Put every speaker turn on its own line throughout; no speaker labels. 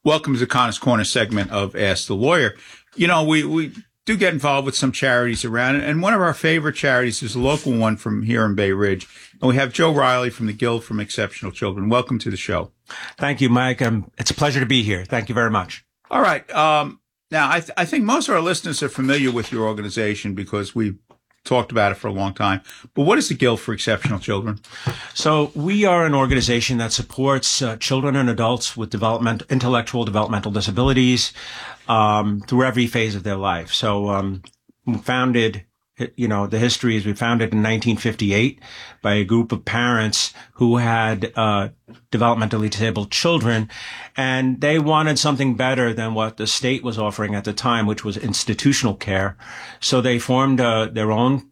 Welcome to the Connors Corner segment of Ask the Lawyer. You know, we do get involved with some charities around, and one of our favorite charities is a local one from here in Bay Ridge. And we have Joe Riley from the Guild from Exceptional Children. Welcome to the show.
Thank you, Mike. It's a pleasure to be here. Thank you very much.
All right. Now, I think most of our listeners are familiar with your organization because we've talked about it for a long time. But what is the Guild for Exceptional Children?
So we are an organization that supports children and adults with intellectual developmental disabilities through every phase of their life. So we founded, the history is we founded in 1958 by a group of parents who had developmentally disabled children, and they wanted something better than what the state was offering at the time, which was institutional care. So they formed their own,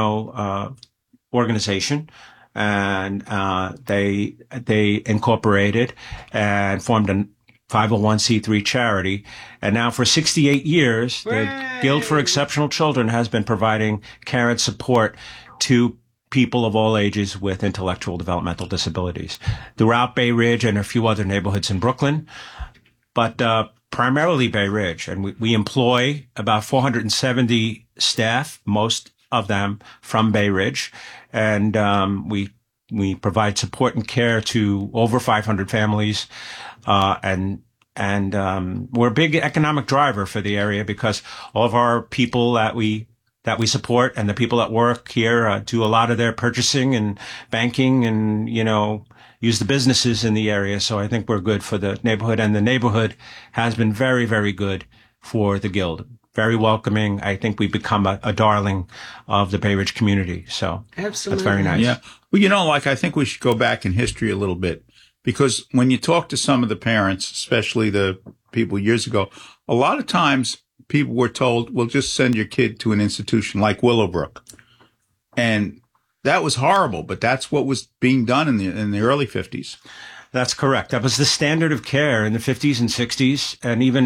organization, and they incorporated and formed a 501c3 charity. And now for 68 years, the Guild for Exceptional Children has been providing care and support to people of all ages with intellectual developmental disabilities throughout Bay Ridge and a few other neighborhoods in Brooklyn, but primarily Bay Ridge. And we employ about 470 staff, most of them from Bay Ridge. And we provide support and care to over 500 families, and we're a big economic driver for the area because all of our people that we support and the people that work here do a lot of their purchasing and banking and, use the businesses in the area. So I think we're good for the neighborhood, and the neighborhood has been very, very good for the Guild. Very welcoming. I think we've become a darling of the Bay Ridge community. So
absolutely.
That's very nice.
Yeah. Well, I think we should go back in history a little bit, because when you talk to some of the parents, especially the people years ago, a lot of times people were told, well, just send your kid to an institution like Willowbrook. And that was horrible, but that's what was being done in the early 50s.
That's correct. That was the standard of care in the 50s and 60s. And even,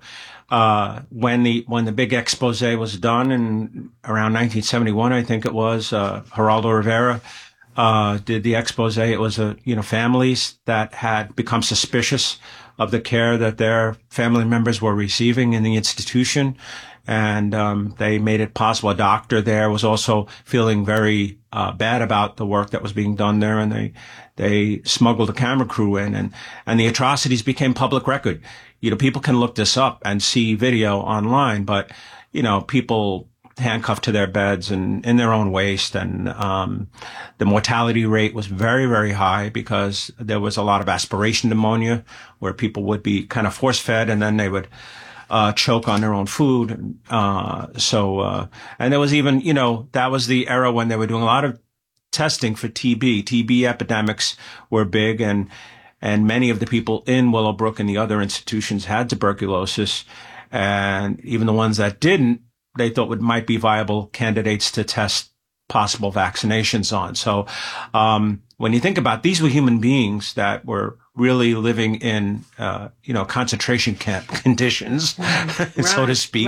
when the big expose was done in around 1971, I think it was, Geraldo Rivera did the expose. It was families that had become suspicious of the care that their family members were receiving in the institution, and they made it possible. A doctor there was also feeling very bad about the work that was being done there, and they smuggled a camera crew in, and the atrocities became public record. People can look this up and see video online, but people handcuffed to their beds and in their own waste. And the mortality rate was very, very high because there was a lot of aspiration pneumonia where people would be kind of force fed and then they would choke on their own food. And there was even, that was the era when they were doing a lot of testing for TB. TB epidemics were big, and many of the people in Willowbrook and the other institutions had tuberculosis. And even the ones that didn't, they thought might be viable candidates to test possible vaccinations on. So, when you think about these were human beings that were really living in, concentration camp conditions, so to speak,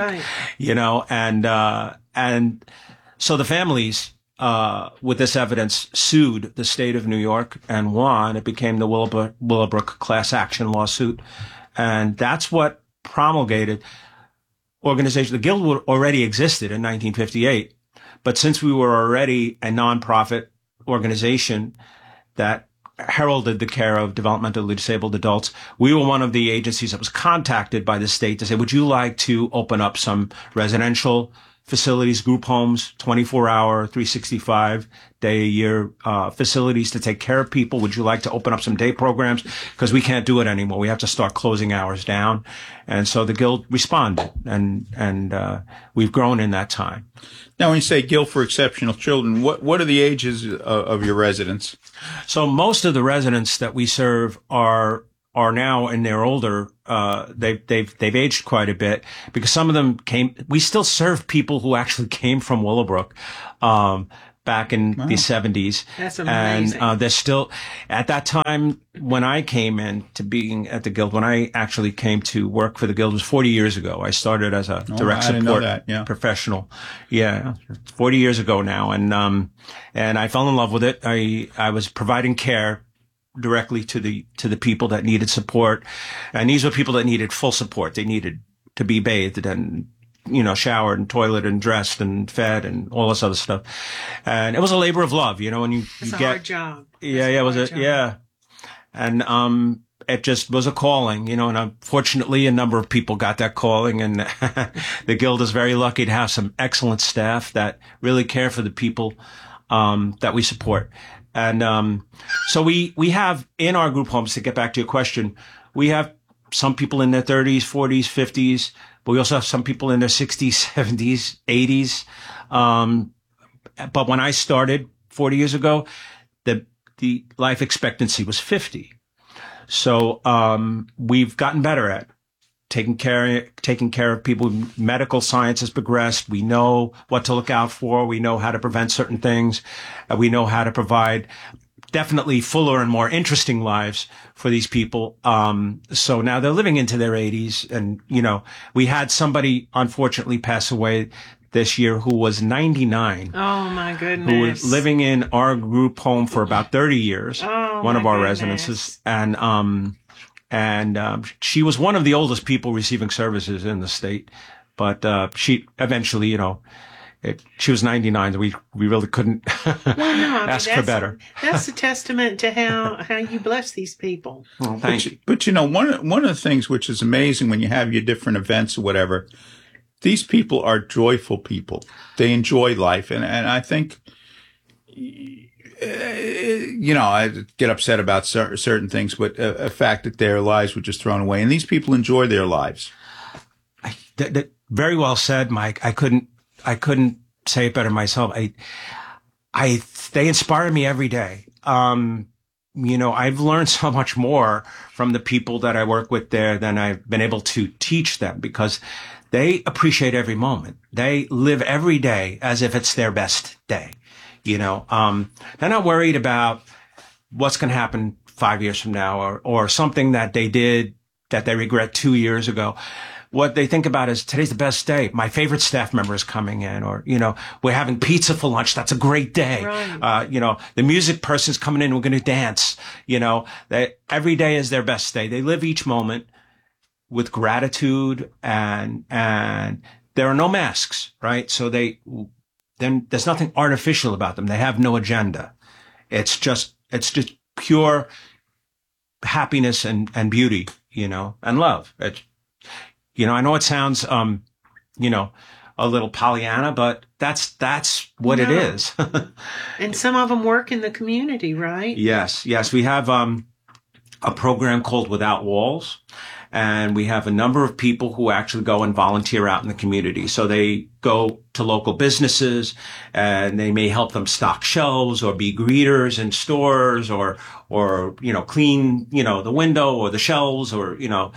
and so the families, with this evidence sued the state of New York and won. It became the Willowbrook class action lawsuit. And that's what promulgated organization. The Guild already existed in 1958, but since we were already a nonprofit organization that heralded the care of developmentally disabled adults, we were one of the agencies that was contacted by the state to say, would you like to open up some residential facilities, group homes, 24-hour, 365-day-a-year facilities to take care of people? Would you like to open up some day programs? Because we can't do it anymore. We have to start closing hours down. And so the Guild responded, and we've grown in that time.
Now, when you say Guild for Exceptional Children, what are the ages of your residents?
So most of the residents that we serve are now in their older, they've aged quite a bit because some of them we still serve people who actually came from Willowbrook, back in the 70s.
That's amazing.
And they're still, at that time, when I came in to being at the Guild, when I actually came to work for the Guild, was 40 years ago. I started as a direct support professional. Yeah, 40 years ago now. And I fell in love with it. I was providing care directly to the people that needed support. And these were people that needed full support. They needed to be bathed and, showered and toileted and dressed and fed and all this other stuff. And it was a labor of love, and
it's a hard job.
Yeah, it was yeah. And, it just was a calling, and unfortunately a number of people got that calling, and the Guild is very lucky to have some excellent staff that really care for the people, that we support. And, so we have in our group homes, to get back to your question, we have some people in their 30s, 40s, 50s, but we also have some people in their 60s, 70s, 80s. But when I started 40 years ago, the life expectancy was 50. So, we've gotten better at taking care of people. Medical science has progressed. We know what to look out for. We know how to prevent certain things. We know how to provide definitely fuller and more interesting lives for these people. So now they're living into their 80s. And, we had somebody unfortunately pass away this year who was 99.
Oh my goodness.
Who was living in our group home for about 30 years. One of our residences. And she was one of the oldest people receiving services in the state. But, she eventually, she was 99. We really couldn't ask for better.
That's a testament to how you bless these people.
Well, thank you.
But, one of the things which is amazing when you have your different events or whatever, these people are joyful people. They enjoy life. And I think, I get upset about certain things, but a fact that their lives were just thrown away. And these people enjoy their lives.
Very well said, Mike. I couldn't say it better myself. They inspire me every day. I've learned so much more from the people that I work with there than I've been able to teach them, because they appreciate every moment. They live every day as if it's their best day. They're not worried about what's going to happen 5 years from now or something that they did that they regret 2 years ago. What they think about is, today's the best day. My favorite staff member is coming in, or, we're having pizza for lunch. That's a great day.
Right.
The music person's coming in. We're going to dance. Every day is their best day. They live each moment with gratitude, and there are no masks, right? So then there's nothing artificial about them. They have no agenda. It's just pure happiness and beauty, and love. I know it sounds, a little Pollyanna, but that's what it is.
And some of them work in the community, right?
Yes. We have, a program called Without Walls. And we have a number of people who actually go and volunteer out in the community. So they go to local businesses, and they may help them stock shelves or be greeters in stores, or clean, the window or the shelves, or,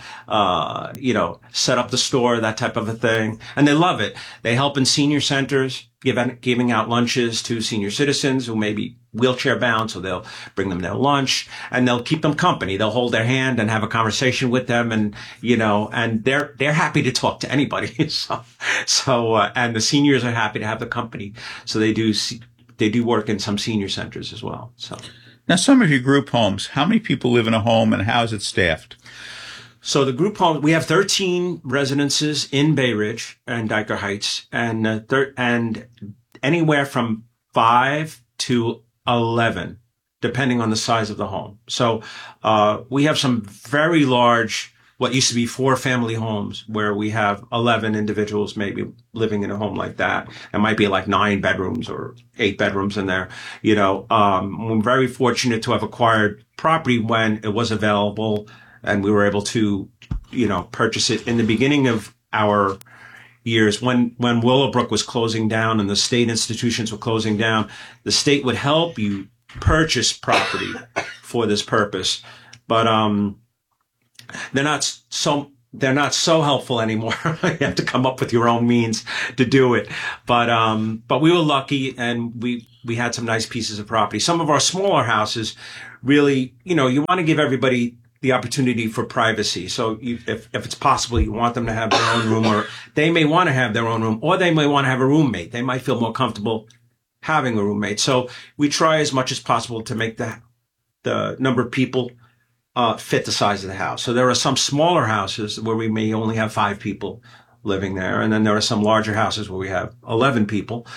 set up the store, that type of a thing. And they love it. They help in senior centers, giving out lunches to senior citizens who may be wheelchair bound. So they'll bring them their lunch, and they'll keep them company. They'll hold their hand and have a conversation with them. And, and they're happy to talk to anybody. And the seniors are happy to have the company. So they do work in some senior centers as well. So
now, some of your group homes, how many people live in a home, and how is it staffed?
So the group home, we have 13 residences in Bay Ridge and Dyker Heights, and anywhere from 5 to 11, depending on the size of the home. So we have some very large, what used to be 4-family homes, where we have 11 individuals maybe living in a home like that. It might be like 9 bedrooms or 8 bedrooms in there. We're very fortunate to have acquired property when it was available, and we were able to, purchase it in the beginning of our years when Willowbrook was closing down and the state institutions were closing down. The state would help you purchase property for this purpose, but they're not so helpful anymore. You have to come up with your own means to do it. But we were lucky, and we had some nice pieces of property. Some of our smaller houses, really, you want to give everybody the opportunity for privacy. So if it's possible, you want them to have their own room, or they may want to have their own room, or they may want to have a roommate. They might feel more comfortable having a roommate. So we try as much as possible to make the the number of people fit the size of the house. So there are some smaller houses where we may only have 5 people living there. And then there are some larger houses where we have 11 people.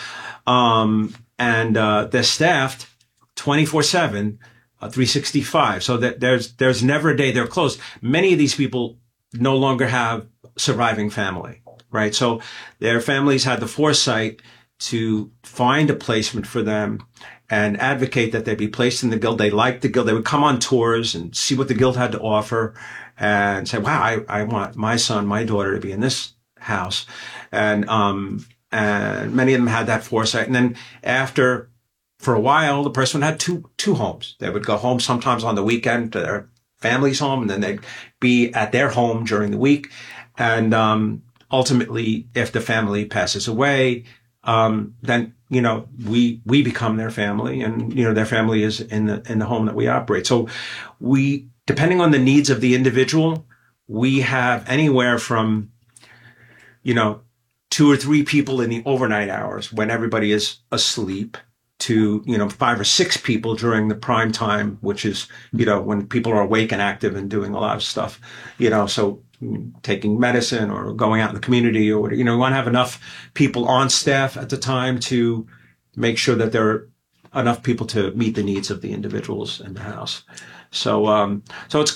And they're staffed 24/7, 365. So that there's never a day they're closed. Many of these people no longer have surviving family, right? So their families had the foresight to find a placement for them and advocate that they be placed in the guild. They liked the guild. They would come on tours and see what the guild had to offer and say, wow, I want my son, my daughter to be in this house. And many of them had that foresight. And then for a while, the person had two homes. They would go home sometimes on the weekend to their family's home, and then they'd be at their home during the week. And ultimately, if the family passes away, then we become their family, and their family is in the home that we operate. So depending on the needs of the individual, we have anywhere from 2 or 3 people in the overnight hours when everybody is asleep to 5 or 6 people during the prime time, which is when people are awake and active and doing a lot of stuff. So taking medicine or going out in the community or whatever. We want to have enough people on staff at the time to make sure that there are enough people to meet the needs of the individuals in the house. So it's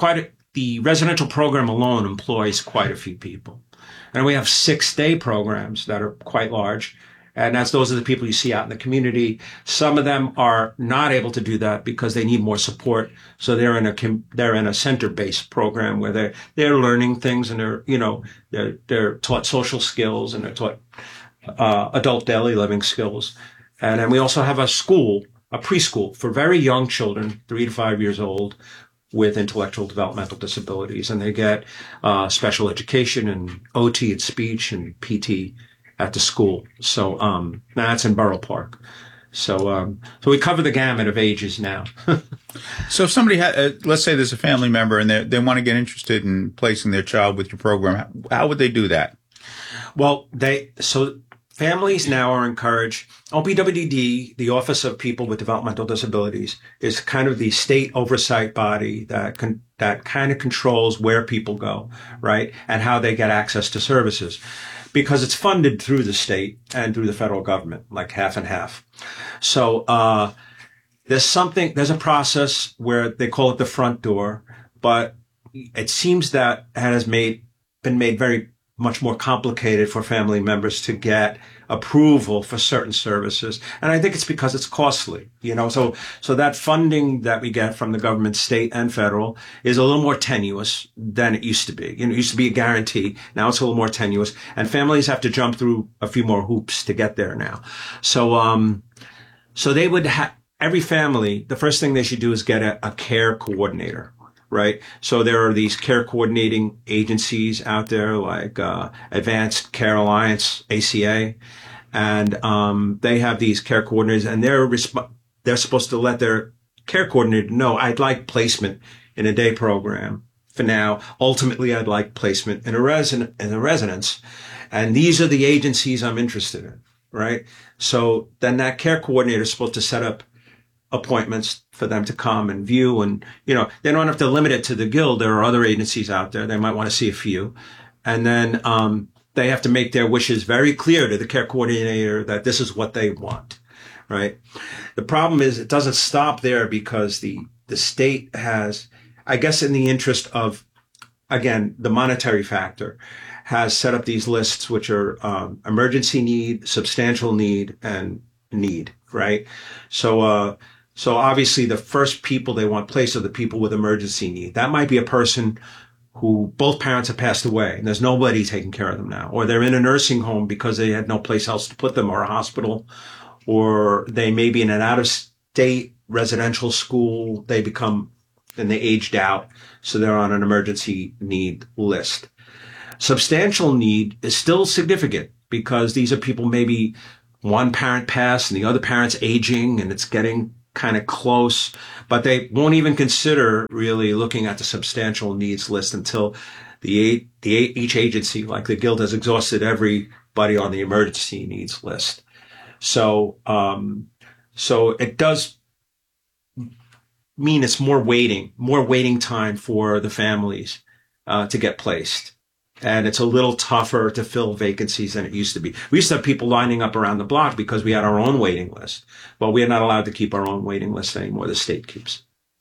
the residential program alone employs quite a few people. And we have 6-day programs that are quite large. And those are the people you see out in the community. Some of them are not able to do that because they need more support. So they're in a center-based program where they're learning things, and they're taught social skills, and they're taught adult daily living skills. And then we also have a preschool for very young children, 3 to 5 years old, with intellectual developmental disabilities, and they get special education and OT and speech and PT at the school. So that's in Borough Park. So we cover the gamut of ages now.
So if somebody let's say there's a family member and they want to get interested in placing their child with your program, how would they do that?
Well, families now are encouraged. OPWDD, the Office of People with Developmental Disabilities, is kind of the state oversight body that kind of controls where people go, right, and how they get access to services, because it's funded through the state and through the federal government, like half and half. So there's a process where they call it the front door, but it seems that it has been made very much more complicated for family members to get approval for certain services. And I think it's because it's costly, so that funding that we get from the government, state and federal, is a little more tenuous than it used to be. It used to be a guarantee. Now it's a little more tenuous, and families have to jump through a few more hoops to get there now. So they would every family, the first thing they should do is get a care coordinator. Right. So there are these care coordinating agencies out there like Advanced Care Alliance, ACA, and they have these care coordinators, and they're supposed to let their care coordinator know, I'd like placement in a day program for now. Ultimately, I'd like placement in a residence, and these are the agencies I'm interested in. Right. So then that care coordinator is supposed to set up appointments for them to come and view. And, they don't have to limit it to the guild. There are other agencies out there. They might want to see a few. And then, they have to make their wishes very clear to the care coordinator that this is what they want. Right. The problem is it doesn't stop there, because the state has, I guess, in the interest of, again, the monetary factor, has set up these lists, which are, emergency need, substantial need, and need. Right. So obviously the first people they want placed are the people with emergency need. That might be a person who both parents have passed away and there's nobody taking care of them now, or they're in a nursing home because they had no place else to put them, or a hospital, or they may be in an out-of-state residential school. They aged out, so they're on an emergency need list. Substantial need is still significant, because these are people, maybe one parent passed and the other parent's aging and it's getting kind of close, but they won't even consider really looking at the substantial needs list until each agency, like the guild, has exhausted everybody on the emergency needs list. So it does mean it's more waiting time for the families to get placed. And it's a little tougher to fill vacancies than it used to be. We used to have people lining up around the block because we had our own waiting list. But we are not allowed to keep our own waiting list anymore. The state keeps.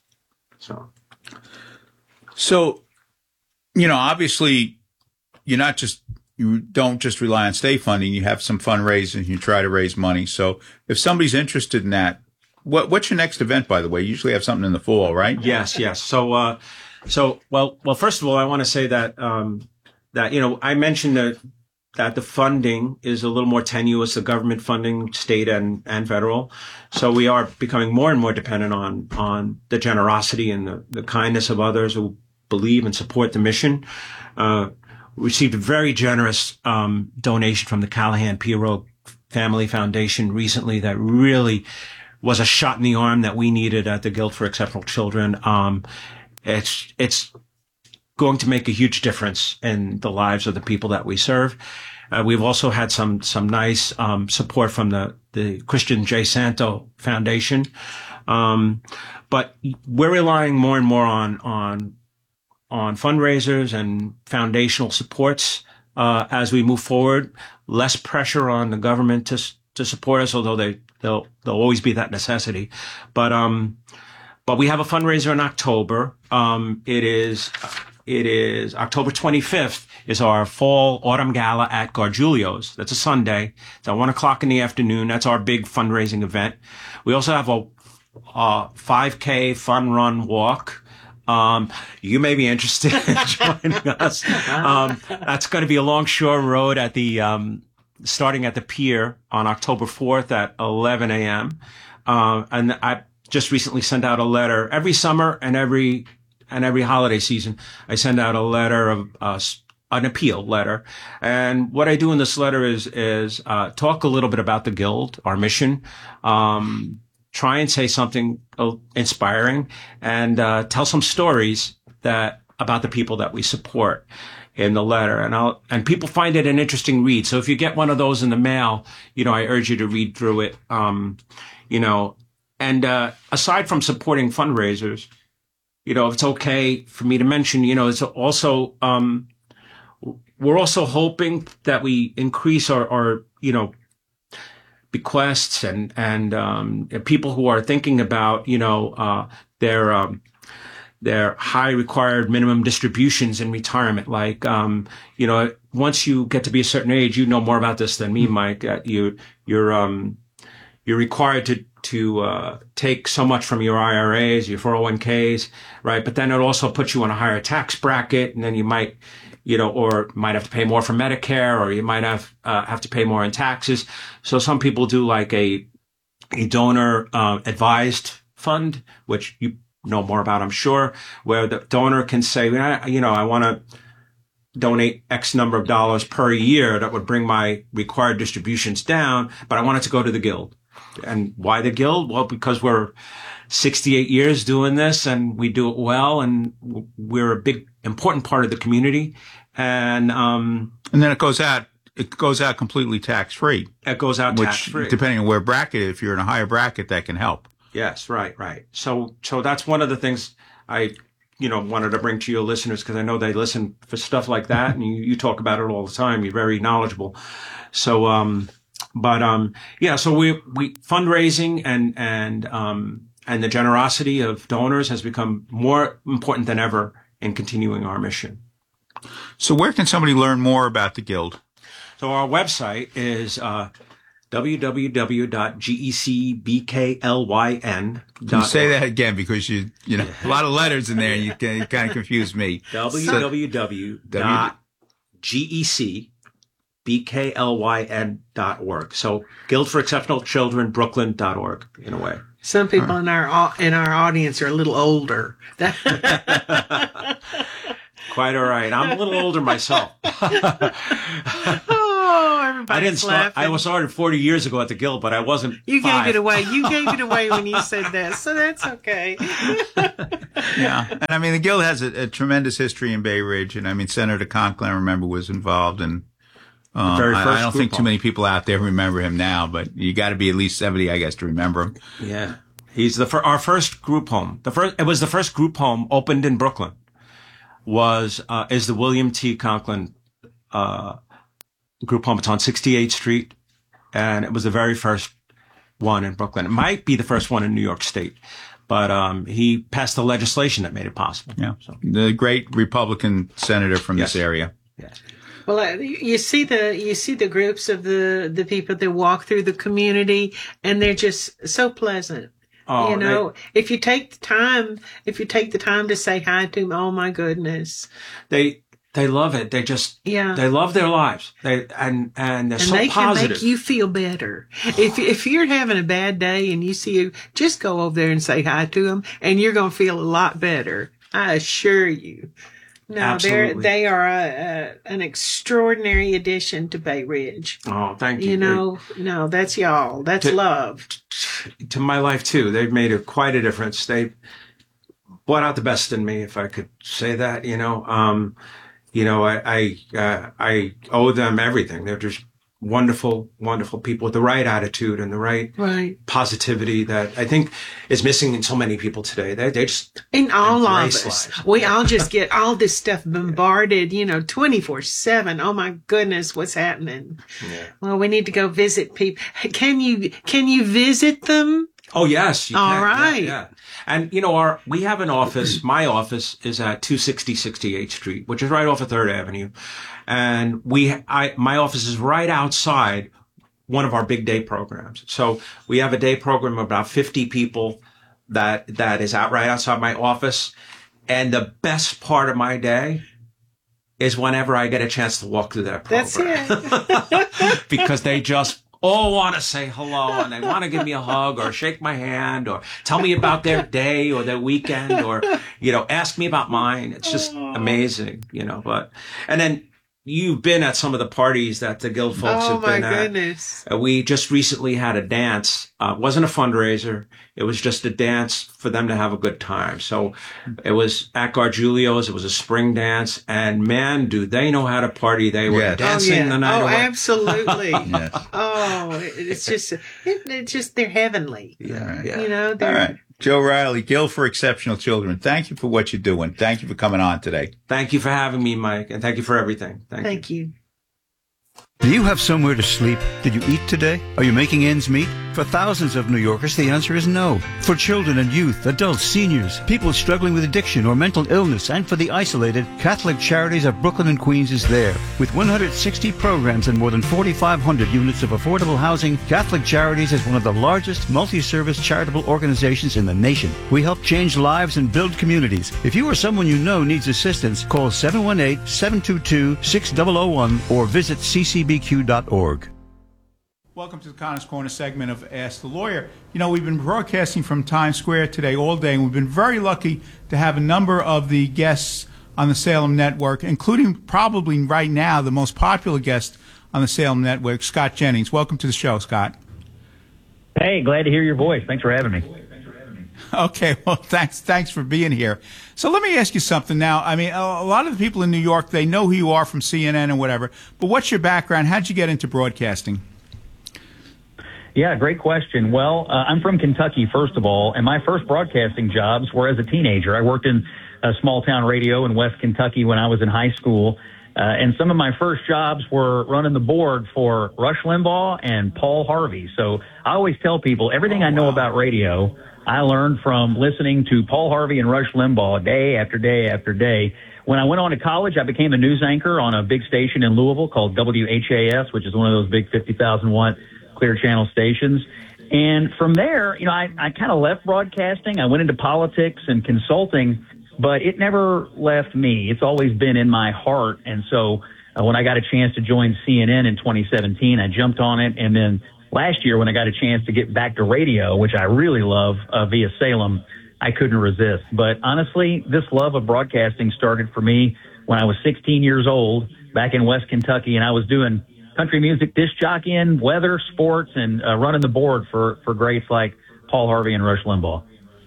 So, obviously, you don't just rely on state funding. You have some fundraising. You try to raise money. So if somebody's interested in that, what's your next event, by the way? You usually have something in the fall, right?
Yes. So, first of all, I want to say that, I mentioned that the funding is a little more tenuous, the government funding, state and federal. So we are becoming more and more dependent on the generosity and the kindness of others who believe and support the mission. Received a very generous donation from the Callahan Pierrot Family Foundation recently that really was a shot in the arm that we needed at the Guild for Exceptional Children. It's going to make a huge difference in the lives of the people that we serve. We've also had some nice support from the Christian J. Santo Foundation. But we're relying more and more on fundraisers and foundational supports as we move forward. Less pressure on the government to support us, although there'll always be that necessity. But we have a fundraiser in October. It is October 25th is our fall autumn gala at Gargiulo's. That's a Sunday. It's at 1:00 in the afternoon. That's our big fundraising event. We also have a 5K fun run walk. You may be interested in joining us. That's going to be along Shore Road at starting at the pier on October 4th at 11 a.m. And I just recently sent out a letter every summer and every holiday season. I send out a letter of an appeal letter. And what I do in this letter is talk a little bit about the Guild, our mission, try and say something inspiring, and tell some stories about the people that we support in the letter. And people find it an interesting read. So if you get one of those in the mail, I urge you to read through it. And aside from supporting fundraisers, if it's okay for me to mention, it's also, we're also hoping that we increase our bequests and people who are thinking about, their high required minimum distributions in retirement. Like, once you get to be a certain age, you know more about this than me, Mike. You're required to take so much from your IRAs, your 401ks, right? But then it also puts you on a higher tax bracket, and then you might, or might have to pay more for Medicare, or you might have to pay more in taxes. So some people do like a donor advised fund, which you know more about, I'm sure, where the donor can say, I want to donate X number of dollars per year that would bring my required distributions down, but I want it to go to the Guild. And why the Guild? Well, because we're 68 years doing this and we do it well, and we're a big, important part of the community. And
then it goes out completely tax free.
It goes out tax free.
Which, depending on where bracket, if you're in a higher bracket, that can help.
Yes, right. So that's one of the things I, wanted to bring to your listeners, because I know they listen for stuff like that, and you talk about it all the time. You're very knowledgeable. So, so we fundraising and the generosity of donors has become more important than ever in continuing our mission.
So where can somebody learn more about the Guild?
So our website is www.gecbklyn.org.
Can you say that again, because a lot of letters in there, and you kind of confused me.
www.gecbklyn.org. So Guild for Exceptional Children, Brooklyn.org, in a way.
Some people in our audience are a little older.
Quite all right. I'm a little older myself.
Everybody's
I didn't start. I was started 40 years ago at the Guild, but I wasn't.
You gave it away. You gave it away when you said that, so that's okay.
Yeah, and I mean the Guild has a tremendous history in Bay Ridge, and Senator Conklin, I remember, was involved, and I don't think too many people out there remember him now, but you got to be at least 70, I guess, to remember him.
Yeah. He's our first group home. It was the first group home opened in Brooklyn. Is the William T. Conklin group home. It's on 68th Street, and it was the very first one in Brooklyn. It might be the first one in New York State, but he passed the legislation that made it possible.
Yeah,
so.
The great Republican senator from this area.
Yes.
Well, you see the groups of the people that walk through the community, and they're just so pleasant.
Oh,
if you take the time to say hi to them, oh my goodness,
they love it. They love their lives. And they're so
they
positive.
Can make you feel better. If you're having a bad day and you see you, just go over there and say hi to them, and you're going to feel a lot better. I assure you. No,
Absolutely.
they are an extraordinary addition to Bay Ridge.
Oh, thank you.
No, that's y'all. That's love.
To my life too. They've made quite a difference. They brought out the best in me, if I could say that. I owe them everything. They're just wonderful, wonderful people with the right attitude and the right positivity that I think is missing in so many people today. They just
in all of us,
lives.
we all just get all this stuff bombarded, 24/7. Oh my goodness, what's happening?
Yeah.
Well, we need to go visit people. Can you visit them?
Oh yes, you
all
can.
right.
Yeah. And we have an office. My office is at 260 68th Street, which is right off of 3rd Avenue, and my office is right outside one of our big day programs. So we have a day program of about 50 people that is out right outside my office, and the best part of my day is whenever I get a chance to walk through that program.
That's it.
Because they just all want to say hello, and they want to give me a hug or shake my hand or tell me about their day or their weekend or, ask me about mine. It's just amazing, and then you've been at some of the parties that the Guild folks have been at. Oh my
goodness.
We just recently had a dance. It wasn't a fundraiser. It was just a dance for them to have a good time. So it was at Gargiulo's. It was a spring dance. And man, do they know how to party. They were dancing the night away.
Oh, absolutely.
Yes.
Oh, it's just, they're heavenly.
Yeah.
All right. Joe Riley, Guild for Exceptional Children. Thank you for what you're doing. Thank you for coming on today.
Thank you for having me, Mike. And thank you for everything.
Thank you.
Do you have somewhere to sleep? Did you eat today? Are you making ends meet? For thousands of New Yorkers, the answer is no. For children and youth, adults, seniors, people struggling with addiction or mental illness, and for the isolated, Catholic Charities of Brooklyn and Queens is there. With 160 programs and more than 4,500 units of affordable housing, Catholic Charities is one of the largest multi-service charitable organizations in the nation. We help change lives and build communities. If you or someone you know needs assistance, call 718-722-6001 or visit ccbq.org.
Welcome to the Connors Corner segment of Ask the Lawyer. We've been broadcasting from Times Square today all day, and we've been very lucky to have a number of the guests on the Salem Network, including probably right now the most popular guest on the Salem Network, Scott Jennings. Welcome to the show, Scott.
Hey, glad to hear your voice. Thanks for having me.
Okay, well, thanks for being here. So let me ask you something now. I mean, a lot of the people in New York, they know who you are from CNN and whatever, but what's your background? How'd you get into broadcasting?
Yeah, great question. Well, I'm from Kentucky, first of all, and my first broadcasting jobs were as a teenager. I worked in a small-town radio in West Kentucky when I was in high school, and some of my first jobs were running the board for Rush Limbaugh and Paul Harvey. So I always tell people everything I know about radio, I learned from listening to Paul Harvey and Rush Limbaugh day after day after day. When I went on to college, I became a news anchor on a big station in Louisville called WHAS, which is one of those big 50,000-watt Clear Channel stations. And from there, I kind of left broadcasting. I went into politics and consulting, but it never left me. It's always been in my heart. And so when I got a chance to join CNN in 2017, I jumped on it. And then last year when I got a chance to get back to radio, which I really love via Salem, I couldn't resist. But honestly, this love of broadcasting started for me when I was 16 years old back in West Kentucky, and I was doing country music, disc jockeying, weather, sports, and running the board for greats like Paul Harvey and Rush Limbaugh.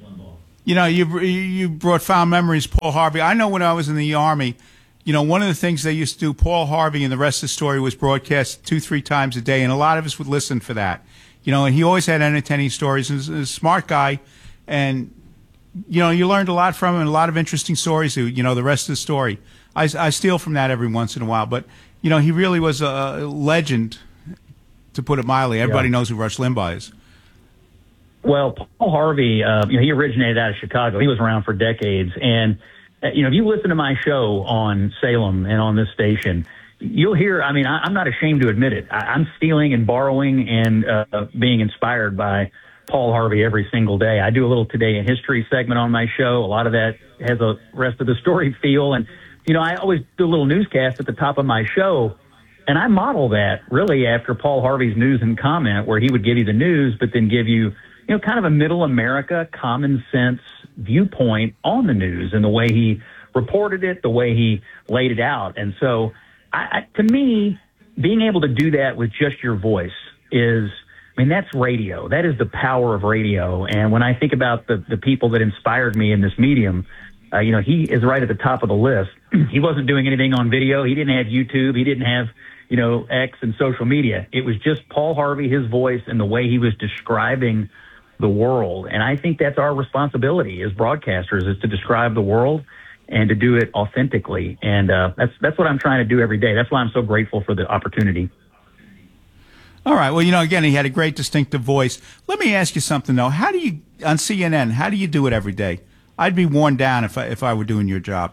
You brought fond memories, Paul Harvey. I know when I was in the Army, one of the things they used to do, Paul Harvey and the rest of the story was broadcast 2-3 times a day, and a lot of us would listen for that. And he always had entertaining stories. He's a smart guy, and you learned a lot from him, and a lot of interesting stories. The rest of the story, I steal from that every once in a while. But he really was a legend, to put it mildly. Everybody knows who Rush Limbaugh is.
Well, Paul Harvey, he originated out of Chicago. He was around for decades. And, if you listen to my show on Salem and on this station, you'll hear, I'm not ashamed to admit it. I'm stealing and borrowing and being inspired by Paul Harvey every single day. I do a little Today in History segment on my show. A lot of that has a rest of the story feel. And, I always do a little newscast at the top of my show. And I model that really after Paul Harvey's News and Comment, where he would give you the news, but then give you, kind of a middle America common sense viewpoint on the news and the way he reported it, the way he laid it out. And so to me, being able to do that with just your voice is, that's radio. That is the power of radio. And when I think about the people that inspired me in this medium, he is right at the top of the list. He wasn't doing anything on video. He didn't have YouTube. He didn't have, X and social media. It was just Paul Harvey, his voice, and the way he was describing the world. And I think that's our responsibility as broadcasters, is to describe the world and to do it authentically. And that's what I'm trying to do every day. That's why I'm so grateful for the opportunity.
All right. Well, again, he had a great distinctive voice. Let me ask you something, though. How do you, on CNN, how do you do it every day? I'd be worn down if I were doing your job.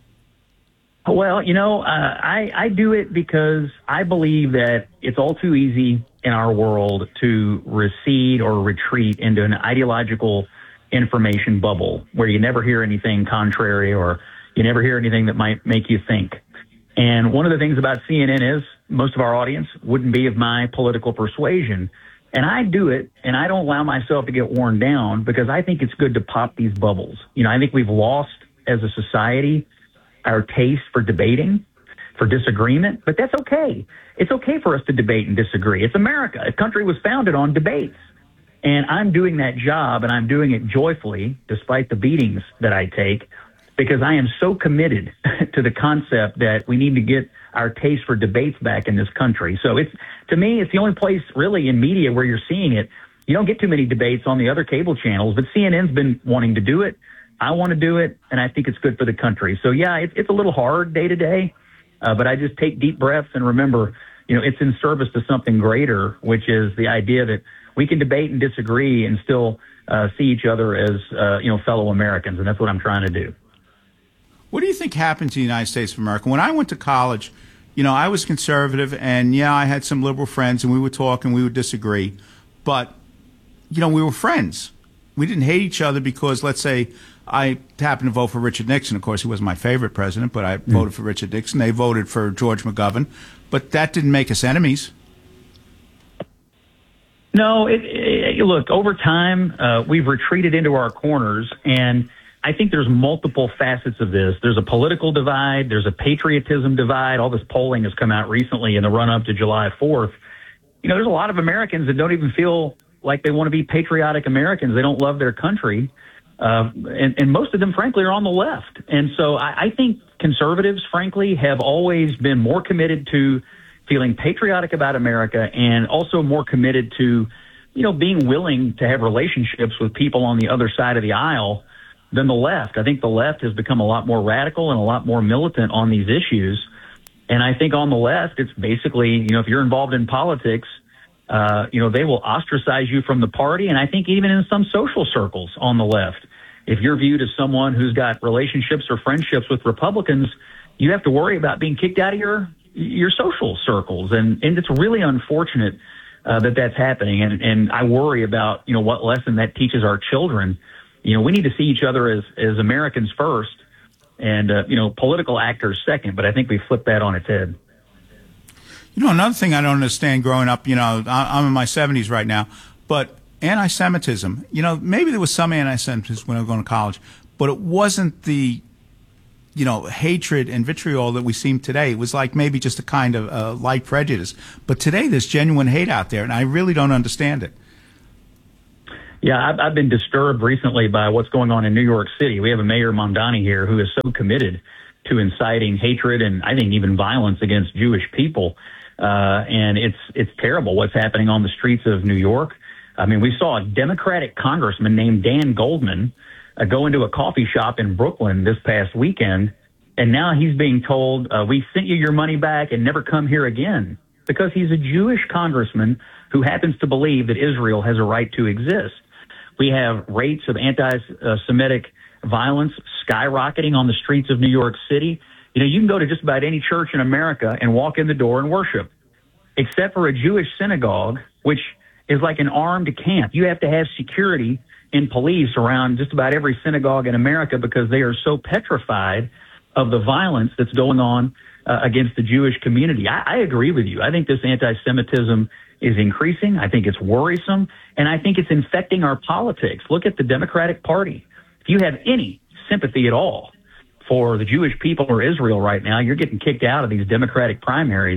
Well, I do it because I believe that it's all too easy in our world to recede or retreat into an ideological information bubble where you never hear anything contrary or you never hear anything that might make you think. And one of the things about CNN is most of our audience wouldn't be of my political persuasion. And I do it, and I don't allow myself to get worn down because I think it's good to pop these bubbles. I think we've lost as a society our taste for debating, for disagreement, but that's okay. It's okay for us to debate and disagree. It's America. A country was founded on debates. And I'm doing that job, and I'm doing it joyfully, despite the beatings that I take, because I am so committed to the concept that we need to get our taste for debates back in this country. So to me, it's the only place really in media where you're seeing it. You don't get too many debates on the other cable channels, but CNN's been wanting to do it. I want to do it, and I think it's good for the country. So, yeah, it's a little hard day to day, but I just take deep breaths and remember, it's in service to something greater, which is the idea that we can debate and disagree and still see each other as, fellow Americans, and that's what I'm trying to do.
What do you think happened to the United States of America? When I went to college, I was conservative, and, I had some liberal friends, and we would talk and we would disagree. But, we were friends. We didn't hate each other because, let's say, I happened to vote for Richard Nixon. Of course, he wasn't my favorite president, but I voted for Richard Nixon. They voted for George McGovern. But that didn't make us enemies.
No, look, over time, we've retreated into our corners, and I think there's multiple facets of this. There's a political divide. There's a patriotism divide. All this polling has come out recently in the run-up to July 4th. There's a lot of Americans that don't even feel like they want to be patriotic Americans. They don't love their country. And most of them, frankly, are on the left. And so I think conservatives, frankly, have always been more committed to feeling patriotic about America and also more committed to, being willing to have relationships with people on the other side of the aisle than the left. I think the left has become a lot more radical and a lot more militant on these issues. And I think on the left, it's basically, if you're involved in politics, they will ostracize you from the party. And I think even in some social circles on the left, if you're viewed as someone who's got relationships or friendships with Republicans, you have to worry about being kicked out of your social circles. And it's really unfortunate that that's happening. And I worry about, what lesson that teaches our children. We need to see each other as Americans first and, political actors second. But I think we flipped that on its head.
Another thing I don't understand growing up, I'm in my 70s right now, but anti-Semitism, maybe there was some anti-Semitism when I was going to college, but it wasn't the, hatred and vitriol that we see today. It was like maybe just a kind of light prejudice. But today there's genuine hate out there, and I really don't understand it.
Yeah, I've been disturbed recently by what's going on in New York City. We have a Mayor Mamdani here who is so committed to inciting hatred and I think even violence against Jewish people. And it's terrible what's happening on the streets of New York. I mean, we saw a Democratic congressman named Dan Goldman go into a coffee shop in Brooklyn this past weekend, and now he's being told, we sent you your money back and never come here again, because he's a Jewish congressman who happens to believe that Israel has a right to exist. We have rates of anti-Semitic violence skyrocketing on the streets of New York City. You know, you can go to just about any church in America and walk in the door and worship, except for a Jewish synagogue, which is like an armed camp. You have to have security and police around just about every synagogue in America because they are so petrified of the violence that's going on against the Jewish community. I agree with you. I think this anti-Semitism is increasing. I think it's worrisome, and I think it's infecting our politics. Look at the Democratic Party. If you have any sympathy at all for the Jewish people or Israel right now, you're getting kicked out of these Democratic primaries.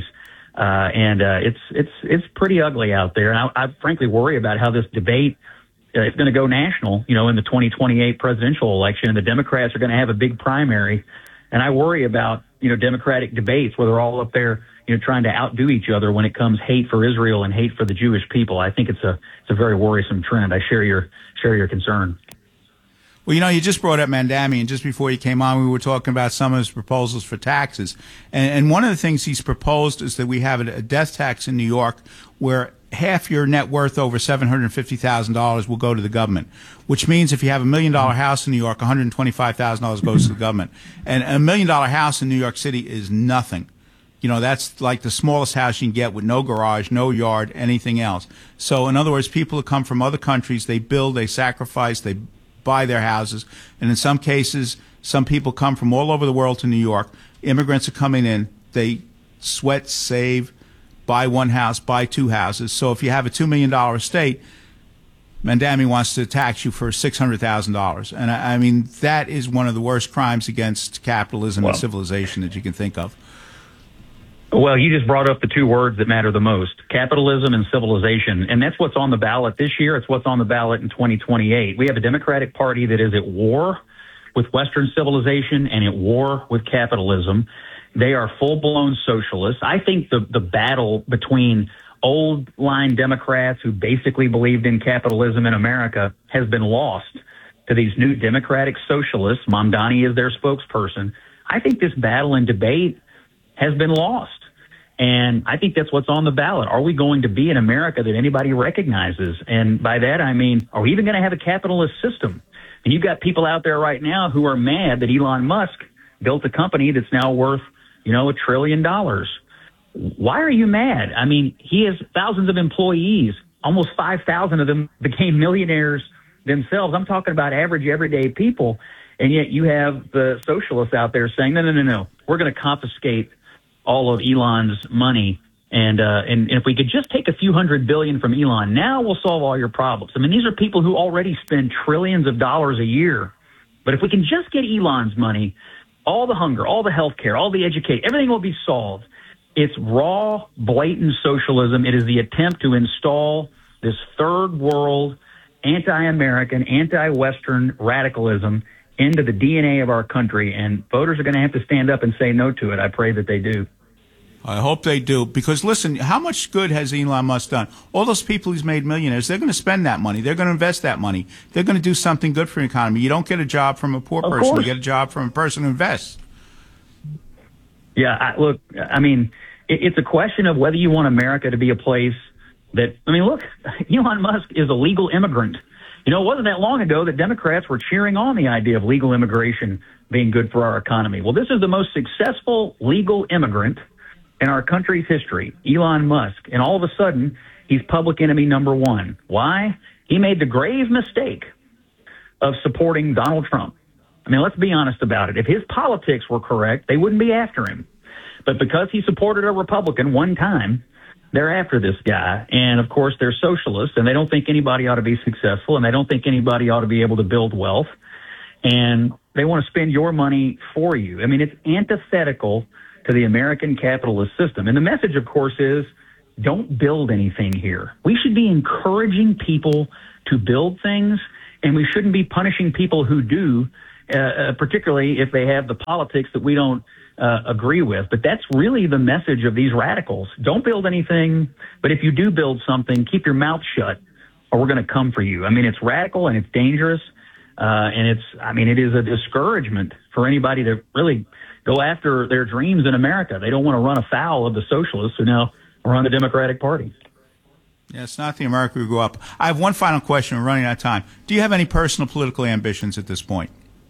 And it's pretty ugly out there. And I frankly worry about how this debate is going to go national, you know, in the 2028 presidential election. And the Democrats are going to have a big primary. And I worry about, you know, Democratic debates where they're all up there, you know, trying to outdo each other when it comes hate for Israel and hate for the Jewish people. I think it's a very worrisome trend. I share your concern.
Well, you know, you just brought up Mamdani, and just before you came on, we were talking about some of his proposals for taxes. And one of the things he's proposed is that we have a death tax in New York where half your net worth over $750,000 will go to the government, which means if you have $1 million house in New York, $125,000 goes to the government. And a $1 million house in New York City is nothing. You know, that's like the smallest house you can get with no garage, no yard, anything else. So, in other words, people who come from other countries, they build, they sacrifice, they buy their houses. And in some cases, some people come from all over the world to New York. Immigrants are coming in. They sweat, save, buy one house, buy two houses. So if you have a $2 million estate, Mamdani wants to tax you for $600,000. And I mean, that is one of the worst crimes against capitalism and civilization that you can think of.
Well, you just brought up the two words that matter the most, capitalism and civilization. And that's what's on the ballot this year. It's what's on the ballot in 2028. We have a Democratic Party that is at war with Western civilization and at war with capitalism. They are full-blown socialists. I think the battle between old-line Democrats who basically believed in capitalism in America has been lost to these new Democratic socialists. Mamdani is their spokesperson. I think this battle and debate has been lost. And I think that's what's on the ballot. Are we going to be an America that anybody recognizes? And by that, I mean, are we even going to have a capitalist system? And you've got people out there right now who are mad that Elon Musk built a company that's now worth, you know, $1 trillion. Why are you mad? I mean, he has thousands of employees. Almost 5,000 of them became millionaires themselves. I'm talking about average, everyday people. And yet you have the socialists out there saying, no. We're going to confiscate all of Elon's money. And if we could just take a few $100 billion from Elon, now we'll solve all your problems. I mean, these are people who already spend trillions of dollars a year. But if we can just get Elon's money, all the hunger, all the health care, all the education, everything will be solved. It's raw, blatant socialism. It is the attempt to install this third world, anti-American, anti-Western radicalism into the DNA of our country, and voters are going to have to stand up and say no to it. I pray that they do.
I hope they do, because listen, how much good has Elon Musk done? All those people he's made millionaires, they're going to spend that money. They're going to invest that money. They're going to do something good for the economy. You don't get a job from a poor person. You get a job from a person who invests.
Yeah, look, I mean, it's a question of whether you want America to be a place that, I mean, look, Elon Musk is a legal immigrant. You know, it wasn't that long ago that Democrats were cheering on the idea of legal immigration being good for our economy. Well, this is the most successful legal immigrant in our country's history, Elon Musk. And all of a sudden, he's public enemy number one. Why? He made the grave mistake of supporting Donald Trump. I mean, let's be honest about it. If his politics were correct, they wouldn't be after him. But because he supported a Republican one time, they're after this guy. And, of course, they're socialists, and they don't think anybody ought to be successful, and they don't think anybody ought to be able to build wealth. And they want to spend your money for you. I mean, it's antithetical to the American capitalist system. And the message, of course, is don't build anything here. We should be encouraging people to build things, and we shouldn't be punishing people who do, particularly if they have the politics that we don't agree with. But that's really the message of these radicals. Don't build anything, but if you do build something, keep your mouth shut or we're going to come for you. I mean, it's radical and it's dangerous. And it is a discouragement for anybody to really go after their dreams in America. They don't want to run afoul of the socialists who now run the Democratic Party.
Yeah, it's not the America we grew up. I have one final question. We're running out of time. Do you have any personal political ambitions at this point?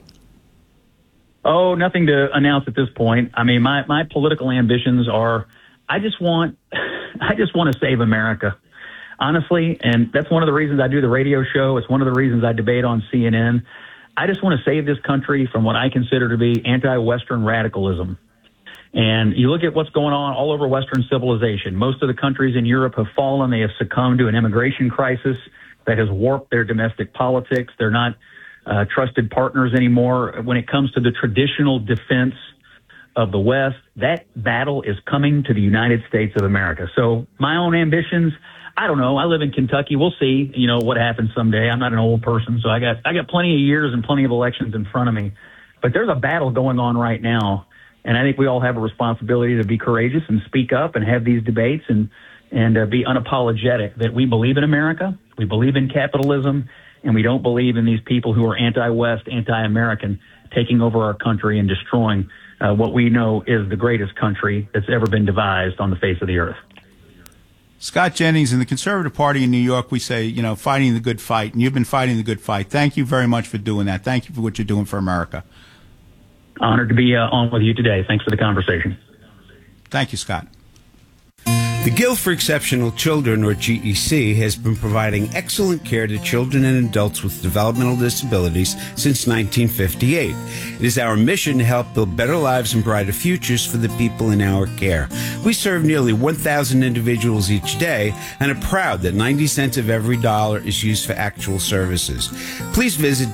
Oh, nothing to announce at this point. I mean, my political ambitions are, I just want to save America, honestly. And that's one of the reasons I do the radio show. It's one of the reasons I debate on CNN. I just want to save this country from what I consider to be anti-Western radicalism. And you look at what's going on all over Western civilization. Most of the countries in Europe have fallen. They have succumbed to an immigration crisis that has warped their domestic politics. They're not trusted partners anymore. When it comes to the traditional defense of the West, that battle is coming to the United States of America. So my own ambitions, I don't know. I live in Kentucky. We'll see, what happens someday. I'm not an old person, so I got plenty of years and plenty of elections in front of me. But there's a battle going on right now. And I think we all have a responsibility to be courageous and speak up and have these debates and be unapologetic that we believe in America, we believe in capitalism, and we don't believe in these people who are anti-West, anti-American, taking over our country and destroying what we know is the greatest country that's ever been devised on the face of the earth.
Scott Jennings, in the Conservative Party in New York, we say, fighting the good fight, and you've been fighting the good fight. Thank you very much for doing that. Thank you for what you're doing for America.
Honored to be on with you today. Thanks for the conversation.
Thank you, Scott.
The Guild for Exceptional Children, or GEC, has been providing excellent care to children and adults with developmental disabilities since 1958. It is our mission to help build better lives and brighter futures for the people in our care. We serve nearly 1,000 individuals each day and are proud that 90 cents of every dollar is used for actual services. Please visit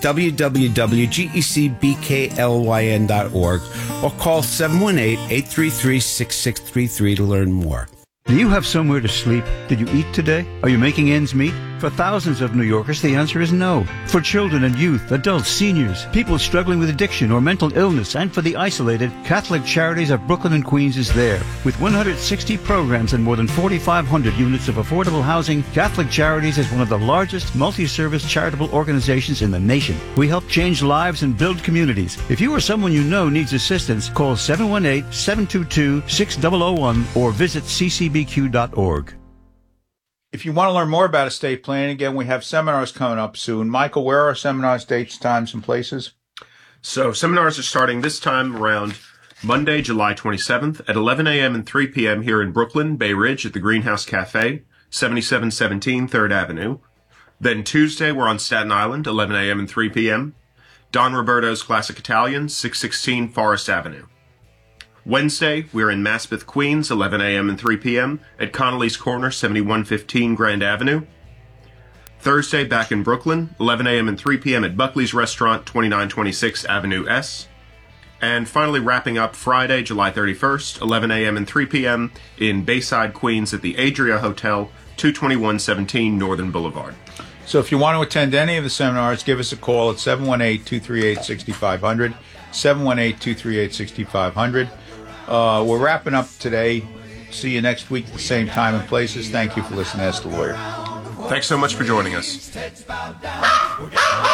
www.gecbklyn.org or call 718-833-6633 to learn more.
Do you have somewhere to sleep? Did you eat today? Are you making ends meet? For thousands of New Yorkers, the answer is no. For children and youth, adults, seniors, people struggling with addiction or mental illness, and for the isolated, Catholic Charities of Brooklyn and Queens is there. With 160 programs and more than 4,500 units of affordable housing, Catholic Charities is one of the largest multi-service charitable organizations in the nation. We help change lives and build communities. If you or someone you know needs assistance, call 718-722-6001 or visit ccbq.org.
If you want to learn more about estate planning, again, we have seminars coming up soon. Michael, where are seminars, dates, times, and places?
So seminars are starting this time around Monday, July 27th at 11 a.m. and 3 p.m. here in Brooklyn, Bay Ridge at the Greenhouse Cafe, 7717 3rd Avenue. Then Tuesday, we're on Staten Island, 11 a.m. and 3 p.m. Don Roberto's Classic Italian, 616 Forest Avenue. Wednesday, we're in Maspeth, Queens, 11 a.m. and 3 p.m. at Connolly's Corner, 7115 Grand Avenue. Thursday, back in Brooklyn, 11 a.m. and 3 p.m. at Buckley's Restaurant, 2926 Avenue S. And finally, wrapping up Friday, July 31st, 11 a.m. and 3 p.m. in Bayside, Queens at the Adria Hotel, 22117 Northern Boulevard.
So if you want to attend any of the seminars, give us a call at 718-238-6500, 718-238-6500. We're wrapping up today. See you next week at the same time and places. Thank you for listening to Ask the Lawyer.
Thanks so much for joining us.